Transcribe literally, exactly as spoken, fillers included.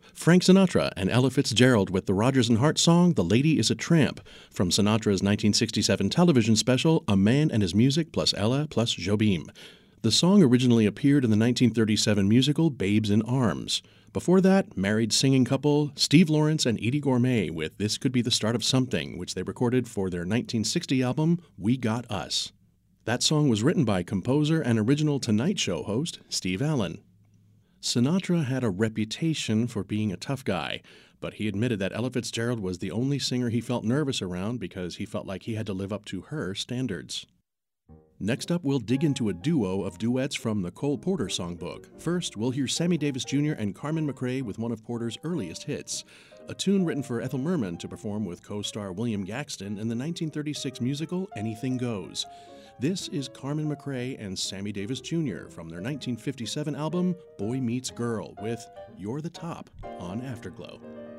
Frank Sinatra and Ella Fitzgerald with the Rodgers and Hart song The Lady is a Tramp from Sinatra's nineteen sixty-seven television special A Man and His Music plus Ella plus Jobim. The song originally appeared in the nineteen thirty-seven musical Babes in Arms. Before that, married singing couple Steve Lawrence and Edie Gourmet with This Could Be the Start of Something, which they recorded for their nineteen sixty album We Got Us. That song was written by composer and original Tonight Show host Steve Allen. Sinatra had a reputation for being a tough guy, but he admitted that Ella Fitzgerald was the only singer he felt nervous around because he felt like he had to live up to her standards. Next up, we'll dig into a duo of duets from the Cole Porter songbook. First, we'll hear Sammy Davis Junior and Carmen McRae with one of Porter's earliest hits, a tune written for Ethel Merman to perform with co-star William Gaxton in the nineteen thirty-six musical Anything Goes. This is Carmen McRae and Sammy Davis Junior from their nineteen fifty-seven album Boy Meets Girl with You're the Top on Afterglow.